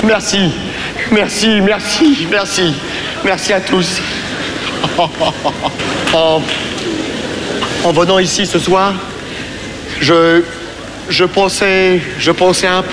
Merci, merci, merci, merci. Merci à tous. En venant ici ce soir, je pensais un peu